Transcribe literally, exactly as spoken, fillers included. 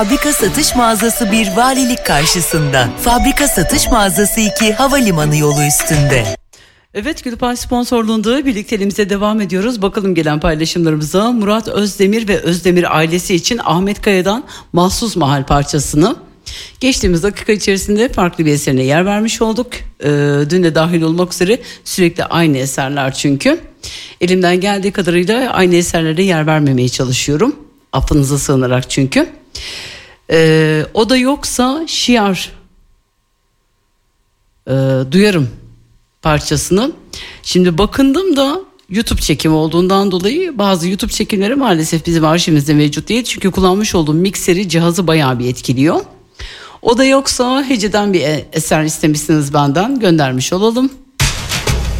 Fabrika satış mağazası bir valilik karşısında. Fabrika satış mağazası iki havalimanı yolu üstünde. Evet, Gülpay sponsorluğunda birlikteliğimize devam ediyoruz. Bakalım gelen paylaşımlarımıza. Murat Özdemir ve Özdemir ailesi için Ahmet Kaya'dan Mahsus Mahal parçasını geçtiğimiz dakika içerisinde farklı bir eserine yer vermiş olduk. Ee, dün de dahil olmak üzere sürekli aynı eserler çünkü. Elimden geldiği kadarıyla aynı eserlere yer vermemeye çalışıyorum. Affınıza sığınarak çünkü. Ee, o da yoksa şiar e, duyarım parçasını. Şimdi bakındım da YouTube çekimi olduğundan dolayı bazı YouTube çekimleri maalesef bizim arşivimizde mevcut değil. Çünkü kullanmış olduğum mikseri, cihazı bayağı bir etkiliyor. O da yoksa Hece'den bir eser istemişsiniz benden, göndermiş olalım.